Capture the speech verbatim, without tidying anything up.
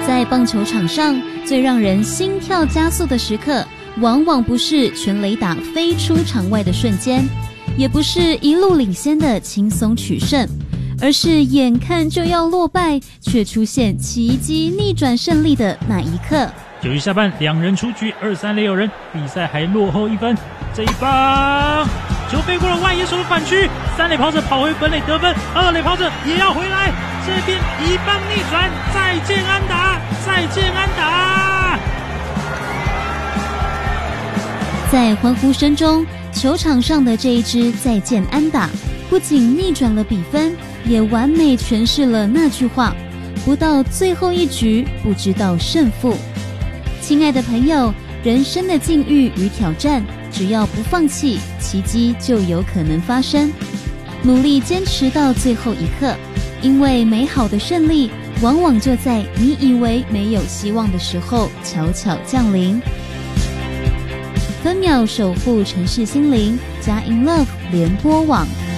在棒球场上，最让人心跳加速的时刻，往往不是全垒打飞出场外的瞬间，也不是一路领先的轻松取胜，而是眼看就要落败，却出现奇迹逆转胜利的那一刻。 九局下半，两人出局，二三垒有人，比赛还落后一分。这一棒，球飞过了外野手的反区，三垒跑者跑回本垒得分，二垒跑者也要回来，这边一棒逆转，再见安打，再见安打。 在欢呼声中，球场上的这一支再见安打，不仅逆转了比分，也完美诠释了那句话：不到最后一局，不知道胜负。亲爱的朋友，人生的境遇与挑战，只要不放弃，奇迹就有可能发生。努力坚持到最后一刻，因为美好的胜利往往就在你以为没有希望的时候悄悄降临。分秒守护城市心灵，加 In Love 联播网。